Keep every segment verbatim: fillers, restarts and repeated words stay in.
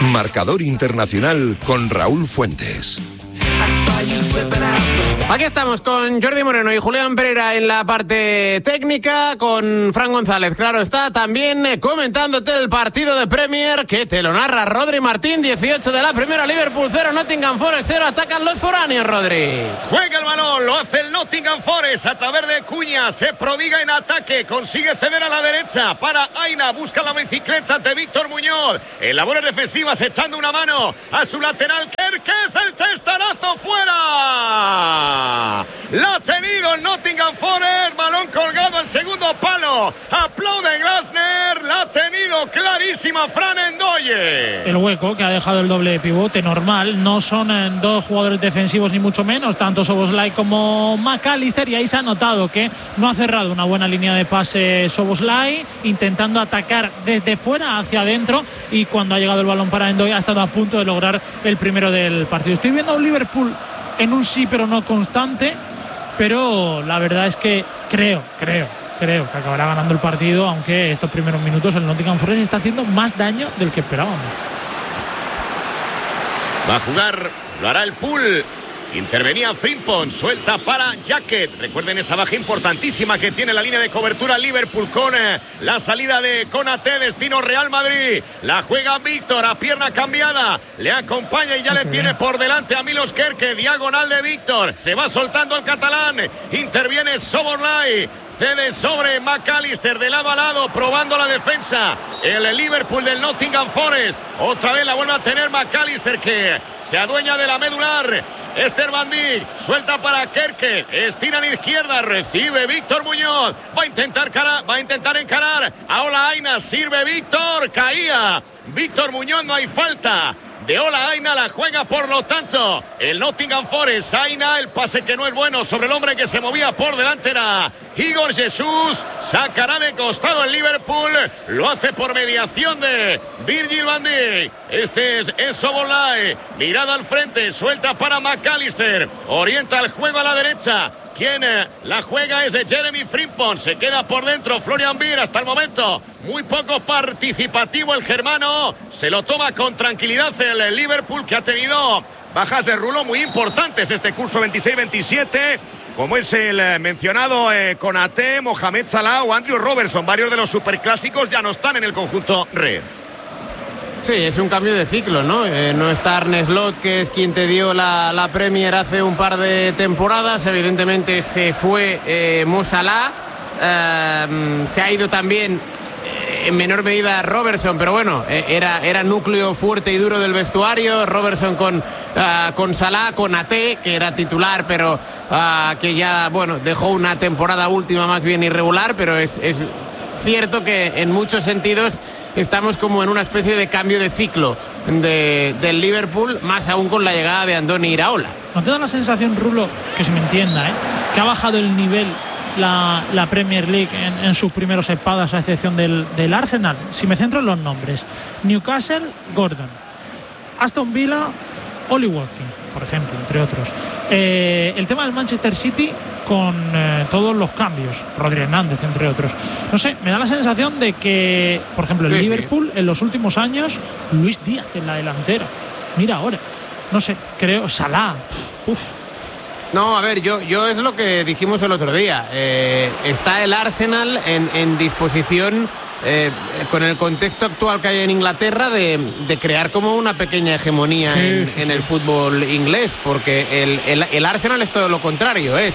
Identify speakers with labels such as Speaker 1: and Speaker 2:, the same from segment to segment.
Speaker 1: Marcador Internacional con Raúl Fuentes.
Speaker 2: Aquí estamos con Jordi Moreno y Julián Pereira en la parte técnica, con Fran González, claro está, también comentándote el partido de Premier, que te lo narra Rodri Martín. Dieciocho de la primera, Liverpool cero, Nottingham Forest cero, atacan los foráneos, Rodri.
Speaker 3: Juega el balón, lo hace el Nottingham Forest a través de Cuña, se prodiga en ataque, consigue ceder a la derecha para Aina, busca la bicicleta de Víctor Muñoz, en labores defensivas echando una mano a su lateral, Kerkez, el testarazo fuera. La ha tenido el Nottingham Forest, balón colgado al segundo palo, aplaude Glasner, la ha tenido clarísima Fran Ndoye.
Speaker 4: El hueco que ha dejado el doble pivote normal, no son eh, dos jugadores defensivos ni mucho menos, tanto Szoboszlai como McAllister, y ahí se ha notado que no ha cerrado una buena línea de pase Szoboszlai, intentando atacar desde fuera hacia adentro, y cuando ha llegado el balón para Ndoye ha estado a punto de lograr el primero del partido. Estoy viendo a un Liverpool en un sí pero no constante, pero la verdad es que creo, creo, creo que acabará ganando el partido, aunque estos primeros minutos el Nottingham Forest está haciendo más daño del que esperábamos.
Speaker 3: Va a jugar, lo hará el Pool. Intervenía Frimpong, suelta para Jacket. Recuerden esa baja importantísima que tiene la línea de cobertura Liverpool con eh, la salida de Konaté, destino Real Madrid. La juega Víctor a pierna cambiada, le acompaña y ya le tiene por delante a Milos Kerkez, diagonal de Víctor. Se va soltando el catalán, interviene Szoboszlai. Cede sobre McAllister de lado a lado, probando la defensa. El Liverpool del Nottingham Forest. Otra vez la vuelve a tener McAllister, que se adueña de la medular. Esther Van Dijk, suelta para Kerkez, estira a la izquierda, recibe Víctor Muñoz, va a intentar cara, va a intentar encarar a Ola Aina, sirve Víctor, caía Víctor Muñoz, no hay falta de Ola Aina, la juega por lo tanto el Nottingham Forest. Aina, el pase que no es bueno sobre el hombre que se movía por delante era Igor Jesús, sacará de costado el Liverpool, lo hace por mediación de Virgil van Dijk. Este es Szoboszlai, mirada al frente, suelta para McAllister, orienta el juego a la derecha. Quien la juega es Jeremy Frimpong, se queda por dentro Florian Wirtz, hasta el momento muy poco participativo el germano, se lo toma con tranquilidad el Liverpool, que ha tenido bajas de rulo muy importantes este curso veintiséis veintisiete, como es el mencionado eh, Konaté, Mohamed Salah o Andrew Robertson. Varios de los superclásicos ya no están en el conjunto red.
Speaker 2: Sí, es un cambio de ciclo, ¿no? Eh, no está Arne Slot, que es quien te dio la, la Premier hace un par de temporadas. Evidentemente se fue eh, Mo Salah. Eh, se ha ido también eh, en menor medida Robertson, pero bueno, eh, era, era núcleo fuerte y duro del vestuario. Robertson con, uh, con Salah, con Ate, que era titular, pero uh, que ya, bueno, dejó una temporada última más bien irregular, pero es... es cierto que en muchos sentidos estamos como en una especie de cambio de ciclo de, del Liverpool, más aún con la llegada de Andoni Iraola.
Speaker 4: ¿No te da la sensación, Rulo, que se me entienda, ¿eh? que ha bajado el nivel la, la Premier League en, en sus primeros espadas, a excepción del, del Arsenal? Si me centro en los nombres: Newcastle, Gordon; Aston Villa, Oli Watkins, por ejemplo, entre otros. Eh, el tema del Manchester City con eh, todos los cambios, Rodri Hernández, entre otros. No sé, me da la sensación de que, por ejemplo, el sí, Liverpool sí. en los últimos años, Luis Díaz en la delantera. Mira ahora, no sé, creo, Salah. Uf.
Speaker 2: No, a ver, yo, yo es lo que dijimos el otro día. Eh, está el Arsenal en, en disposición, eh, con el contexto actual que hay en Inglaterra, de, de crear como una pequeña hegemonía sí, en, sí, en sí. el fútbol inglés, porque el, el, el Arsenal es todo lo contrario. Es,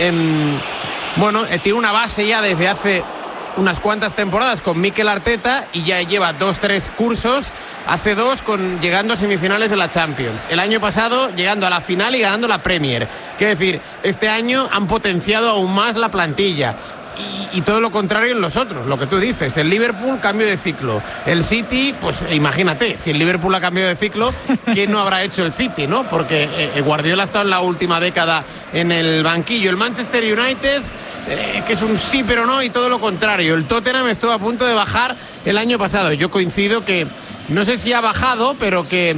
Speaker 2: en, bueno, tiene una base ya desde hace unas cuantas temporadas con Mikel Arteta, y ya lleva dos, tres cursos. Hace dos con llegando a semifinales de la Champions. El año pasado llegando a la final y ganando la Premier. Quiero decir, este año han potenciado aún más la plantilla. Y, y todo lo contrario en los otros, lo que tú dices. El Liverpool, cambio de ciclo. El City, pues imagínate, si el Liverpool ha cambiado de ciclo, ¿qué no habrá hecho el City, no? Porque eh, Guardiola ha estado en la última década en el banquillo. El Manchester United, eh, que es un sí pero no, y todo lo contrario. El Tottenham estuvo a punto de bajar el año pasado. Yo coincido que, no sé si ha bajado, pero que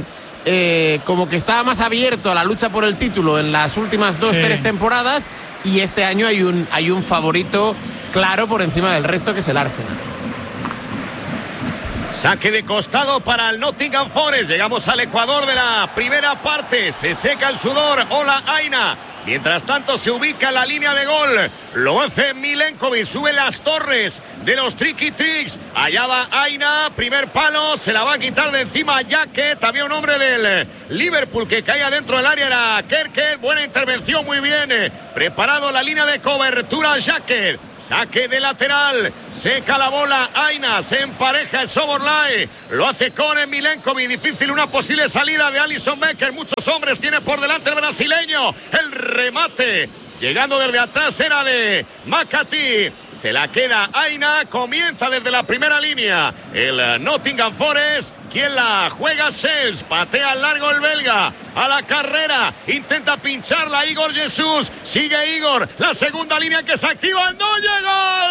Speaker 2: eh, como que estaba más abierto a la lucha por el título en las últimas dos, sí. tres temporadas. Y este año hay un, hay un favorito claro por encima del resto, que es el Arsenal.
Speaker 3: Saque de costado para el Nottingham Forest. Llegamos al Ecuador de la primera parte. Se seca el sudor. Hola, Aina. Mientras tanto se ubica en la línea de gol. Lo hace Milenkovic. Sube las torres de los Tricky Tricks. Allá va Aina. Primer palo. Se la va a quitar de encima Jacket. Había un hombre del Liverpool que caía dentro del área. Era Kerker. Buena intervención. Muy bien. Preparado la línea de cobertura Jacket. Saque de lateral, seca la bola Aina, se empareja Szoboszlai, lo hace con Milenkovic, difícil una posible salida de Alisson Becker, muchos hombres tiene por delante el brasileño, el remate, llegando desde atrás era de McCarthy, se la queda Aina, comienza desde la primera línea el Nottingham Forest. ¿Quién la juega? Sels, patea al largo el belga, a la carrera, intenta pincharla Igor Jesús, sigue Igor, la segunda línea que se activa, no llega.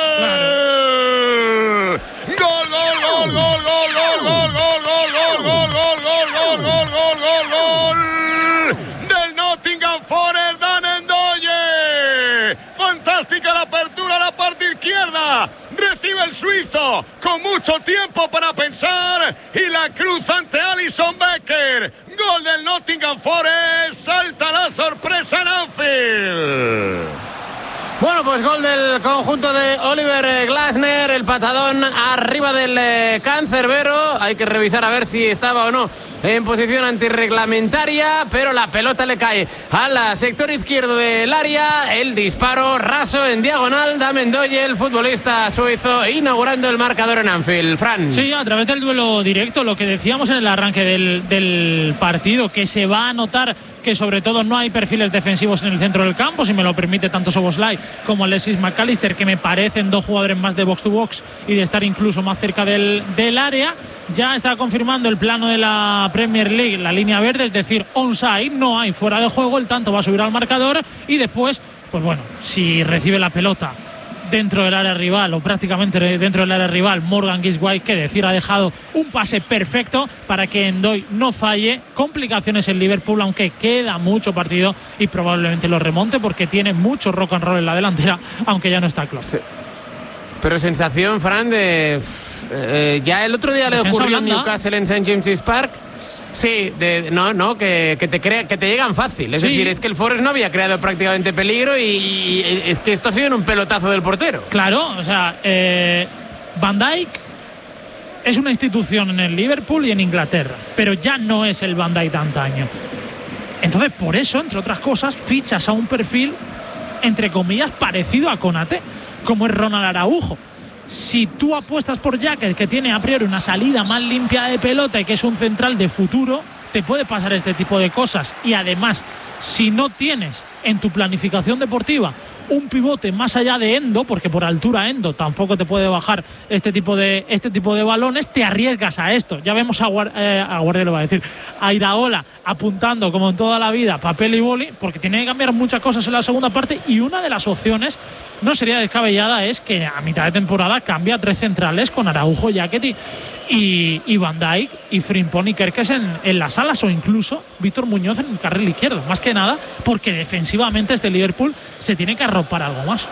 Speaker 3: Gol, gol, gol, gol, gol, gol, gol, gol, gol, gol, gol, gol, gol, gol, gol, gol, gol, gol del Nottingham Forest, Dan Ndoye. Fantástica la apertura a la parte izquierda, recibe el suizo con mucho tiempo para pensar y la cruza ante Alisson Becker. Gol del Nottingham Forest, salta la sorpresa en Anfield.
Speaker 2: Bueno, pues gol del conjunto de Oliver Glasner, el patadón arriba del eh, cancerbero. Hay que revisar a ver si estaba o no en posición antirreglamentaria, pero la pelota le cae al sector izquierdo del área. El disparo raso en diagonal, Dan Ndoye, el futbolista suizo, inaugurando el marcador en Anfield. Fran.
Speaker 4: Sí, a través del duelo directo, lo que decíamos en el arranque del, del partido, que se va a notar que sobre todo no hay perfiles defensivos en el centro del campo, si me lo permite tanto Szoboszlai como Alexis McAllister, que me parecen dos jugadores más de box to box y de estar incluso más cerca del, del área. Ya está confirmando el plano de la Premier League, la línea verde, es decir, onside, no hay fuera de juego, el tanto va a subir al marcador y después, pues bueno, si recibe la pelota dentro del área rival o prácticamente dentro del área rival, Morgan Gibbs-White, que decir, ha dejado un pase perfecto para que Ndoye no falle. Complicaciones en Liverpool, aunque queda mucho partido y probablemente lo remonte porque tiene mucho rock and roll en la delantera, aunque ya no está Klopp. Sí.
Speaker 2: Pero sensación, Fran, de eh, ya el otro día le ocurrió en Newcastle en Saint James's Park. Sí, de, no, no, que, que, te crea, que te llegan fácil. Es sí. decir, es que el Forest no había creado prácticamente peligro y, y es que esto ha sido en un pelotazo del portero.
Speaker 4: Claro, o sea, eh, Van Dijk es una institución en el Liverpool y en Inglaterra, pero ya no es el Van Dijk de antaño. Entonces, por eso, entre otras cosas, fichas a un perfil, entre comillas, parecido a Konate, como es Ronald Araujo. Si tú apuestas por Jacket, que tiene a priori una salida más limpia de pelota y que es un central de futuro, te puede pasar este tipo de cosas. Y además, si no tienes en tu planificación deportiva un pivote más allá de Endo, porque por altura Endo tampoco te puede bajar este tipo de este tipo de balones, te arriesgas a esto. Ya vemos a, Guar, eh, a Guardiola, va a decir, a Iraola apuntando como en toda la vida papel y boli, porque tiene que cambiar muchas cosas en la segunda parte y una de las opciones no sería descabellada es que a mitad de temporada cambia a tres centrales con Araujo, Jacket y, y, y Van Dijk y Frimpong y Kerkes en, en las alas, o incluso Víctor Muñoz en el carril izquierdo, más que nada porque defensivamente este Liverpool se tiene que arropar algo más.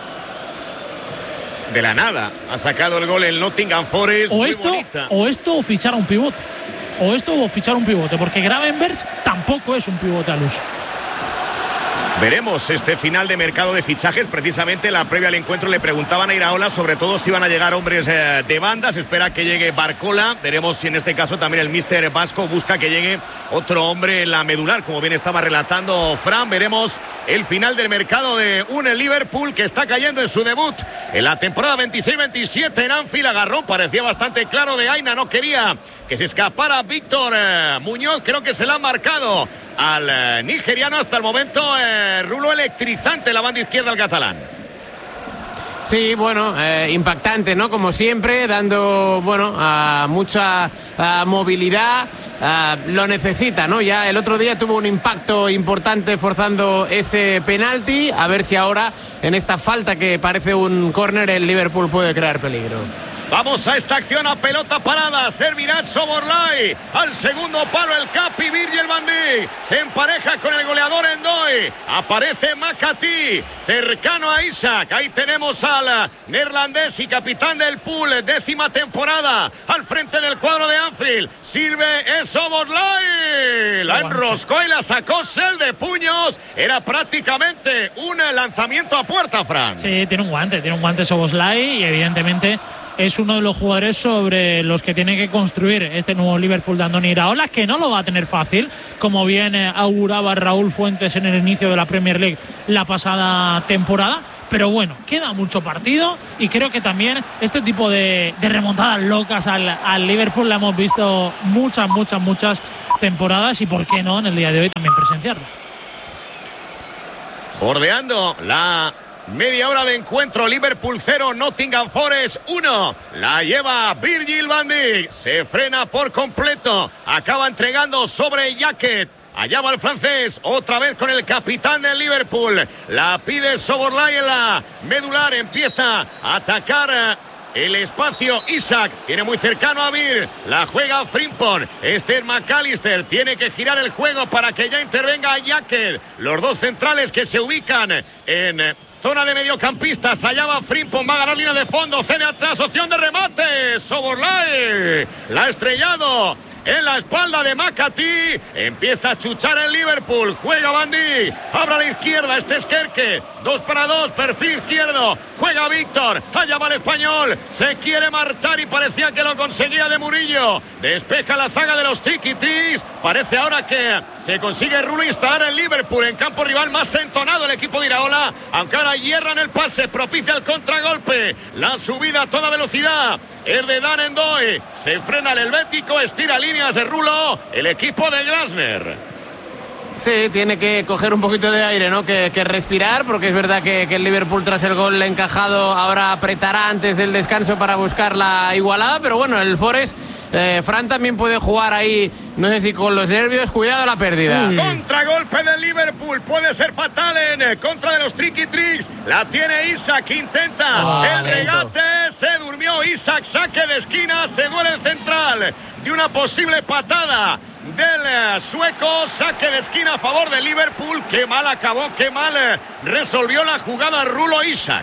Speaker 3: De la nada ha sacado el gol el Nottingham Forest.
Speaker 4: O esto, o esto o fichar a un pivote o esto o fichar un pivote, porque Gravenberch tampoco es un pivote al uso.
Speaker 3: Veremos este final de mercado de fichajes. Precisamente la previa al encuentro le preguntaban a Iraola sobre todo si van a llegar hombres eh, de banda. Se espera que llegue Barcola. Veremos si en este caso también el míster Vasco busca que llegue otro hombre en la medular, como bien estaba relatando Fran. Veremos el final del mercado de un Liverpool que está cayendo en su debut en la temporada veintiséis veintisiete en Anfield. Agarrón parecía bastante claro de Aina, no quería que se escapara Víctor eh, Muñoz. Creo que se la ha marcado al eh, nigeriano. Hasta el momento eh, rulo electrizante la banda izquierda al catalán.
Speaker 2: Sí, bueno, eh, impactante, ¿no? Como siempre, dando, bueno, a mucha a movilidad, a, lo necesita, ¿no? Ya el otro día tuvo un impacto importante forzando ese penalti, a ver si ahora en esta falta que parece un córner el Liverpool puede crear peligro.
Speaker 3: Vamos a esta acción a pelota parada. Servirá Szoboszlai. Al segundo palo el Capi Virgil van Dijk. Se empareja con el goleador Ndoye. Aparece McAtee. Cercano a Isak. Ahí tenemos al neerlandés y capitán del Pool. Décima temporada. Al frente del cuadro de Anfield. Sirve Szoboszlai. La enroscó y la sacó Sel de puños. Era prácticamente un lanzamiento a puerta, Fran.
Speaker 4: Sí, tiene un guante. Tiene un guante Szoboszlai y evidentemente es uno de los jugadores sobre los que tiene que construir este nuevo Liverpool de Andoni Iraola, que no lo va a tener fácil, como bien auguraba Raúl Fuentes en el inicio de la Premier League la pasada temporada. Pero bueno, queda mucho partido y creo que también este tipo de, de remontadas locas al, al Liverpool la hemos visto muchas, muchas, muchas temporadas y por qué no en el día de hoy también presenciarlo.
Speaker 3: Bordeando la media hora de encuentro, Liverpool cero, Nottingham Forest uno. La lleva Virgil van Dijk. Se frena por completo. Acaba entregando sobre Jacket. Allá va el francés, otra vez con el capitán del Liverpool. La pide Szoboszlai en la medular. Empieza a atacar el espacio Isak. Tiene muy cercano a Vir. La juega Frimpong. Este es McAllister. Tiene que girar el juego para que ya intervenga Jacket. Los dos centrales que se ubican en zona de mediocampistas. Allá va Frimpong, va a ganar línea de fondo, cede atrás, opción de remate. Szoboszlai la ha estrellado en la espalda de McAtee. Empieza a chuchar el Liverpool. Juega Van Dijk. Abre a la izquierda. Este es Kerke. Dos para dos. Perfil izquierdo. Juega Víctor. Allá va el español. Se quiere marchar y parecía que lo conseguía de Murillo. Despeja la zaga de los Triquitris. Parece ahora que se consigue Rulo instalar el Liverpool en campo rival. Más entonado el equipo de Iraola. Aunque ahora hierran el pase. Propicia el contragolpe. La subida a toda velocidad es de Dan Ndoye. Se frena el helvético. Estira líneas de Rulo. El equipo de Glasner.
Speaker 2: Sí, tiene que coger un poquito de aire, ¿no? Que, que respirar, porque es verdad que, que el Liverpool tras el gol encajado ahora apretará antes del descanso para buscar la igualada, pero bueno, el Forest, eh, Fran también puede jugar ahí, no sé si con los nervios, cuidado la pérdida.
Speaker 3: Uy. Contragolpe del Liverpool, puede ser fatal en contra de los Tricky Tricks. La tiene Isak, intenta oh, el regate, lento. Se durmió Isak, saque de esquina, se duele el central de una posible patada del sueco, saque de esquina a favor de Liverpool. Qué mal acabó, qué mal resolvió la jugada Rulo Isak.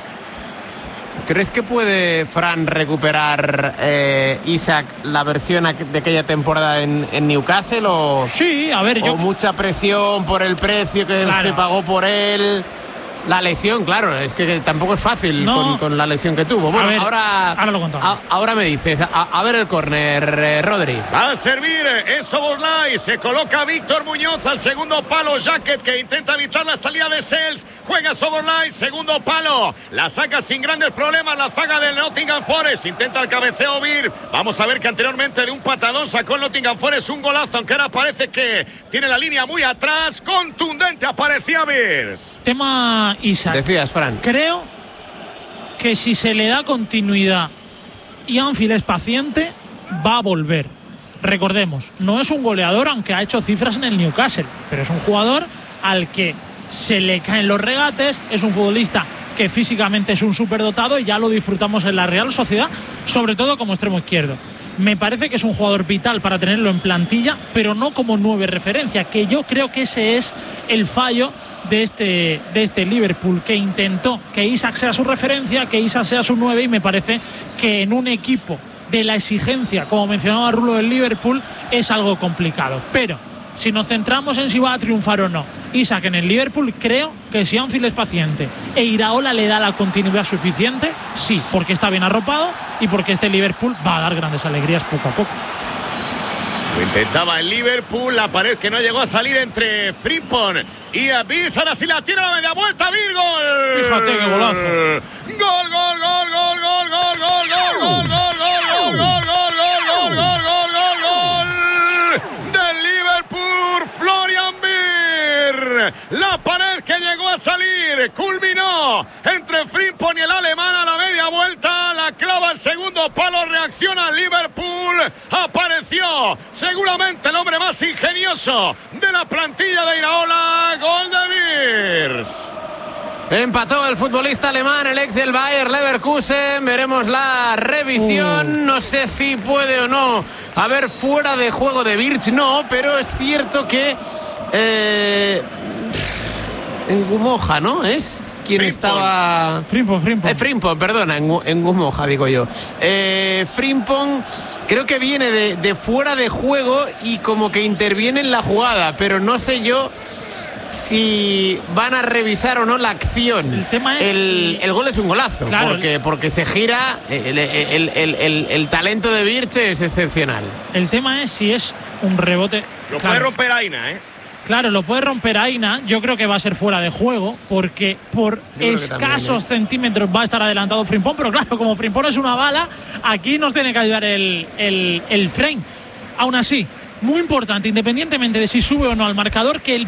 Speaker 2: ¿Crees que puede Fran recuperar eh, Isak la versión de aquella temporada en, en Newcastle? O,
Speaker 4: sí, a ver,
Speaker 2: o
Speaker 4: yo...
Speaker 2: mucha presión por el precio que claro. se pagó por él. La lesión, claro, es que tampoco es fácil no. con, con la lesión que tuvo. Bueno, ver, ahora,
Speaker 4: ahora, lo
Speaker 2: a, ahora me dices, a, a ver el córner, eh, Rodri.
Speaker 3: Va a servir, es Szoboszlai, se coloca Víctor Muñoz al segundo palo, Jacket que intenta evitar la salida de Sels, juega Szoboszlai, segundo palo, la saca sin grandes problemas la zaga del Nottingham Forest, intenta el cabeceo Vir, vamos a ver que anteriormente de un patadón sacó el Nottingham Forest un golazo, aunque ahora parece que tiene la línea muy atrás, contundente aparecía Vir.
Speaker 4: Tema Isak.
Speaker 2: Decías, Fran.
Speaker 4: Creo que si se le da continuidad y Anfield es paciente, va a volver. Recordemos, no es un goleador, aunque ha hecho cifras en el Newcastle, pero es un jugador al que se le caen los regates, es un futbolista que físicamente es un superdotado y ya lo disfrutamos en la Real Sociedad, sobre todo como extremo izquierdo. Me parece que es un jugador vital para tenerlo en plantilla, pero no como nueve referencia, que yo creo que ese es el fallo de este, de este Liverpool, que intentó que Isak sea su referencia, que Isak sea su nueve, y me parece que en un equipo de la exigencia, como mencionaba Rulo del Liverpool, es algo complicado. Pero si nos centramos en si va a triunfar o no Isak en el Liverpool, creo que si Anfield es paciente e Iraola le da la continuidad suficiente, sí, porque está bien arropado y porque este Liverpool va a dar grandes alegrías poco a poco.
Speaker 3: Lo intentaba el Liverpool, la pared que no llegó a salir entre Frimpong y Bis. Ahora sí la tiene la media vuelta, Virgol.
Speaker 4: Fíjate qué golazo.
Speaker 3: Gol, gol, gol, gol, gol, gol, gol, gol, gol, gol, gol, gol, gol, gol, gol, gol, gol, gol del Liverpool, Florian Vir. La pared que llegó a salir culminó entre Frimpong y el alemán a la media vuelta, la clava el segundo palo, reacciona el Liverpool, apareció seguramente el hombre más ingenioso de la plantilla de Iraola, gol de Virs.
Speaker 2: Empató el futbolista alemán, el ex del Bayer Leverkusen. Veremos la revisión.
Speaker 4: Uh.
Speaker 2: No sé si puede o no haber fuera de juego de Wirtz, no, pero es cierto que eh, en Gumoja, ¿no? Es quien
Speaker 3: Frimpong.
Speaker 2: estaba.
Speaker 4: Frimpong, Frimpong.
Speaker 2: Eh, Frimpong, perdona, en, Gu- en Gumoja, digo yo. Eh, Frimpong creo que viene de, de fuera de juego y como que interviene en la jugada, pero no sé yo si van a revisar o no la acción.
Speaker 4: El tema es
Speaker 2: El,
Speaker 4: si-
Speaker 2: el gol es un golazo,
Speaker 4: Claro.
Speaker 2: porque, porque se gira. El, el, el, el, el talento de Wirtz es excepcional.
Speaker 4: El tema es si es un rebote.
Speaker 3: Lo
Speaker 4: claro,
Speaker 3: puede romper Aina, ¿eh?
Speaker 4: Claro, lo puede romper Aina. Yo creo que va a ser fuera de juego porque por
Speaker 2: creo que también,
Speaker 4: escasos
Speaker 2: ¿eh?
Speaker 4: centímetros va a estar adelantado Frimpong. Pero claro, como Frimpong es una bala, aquí nos tiene que ayudar el, el, el frame. Aún así, muy importante, independientemente de si sube o no al marcador, que el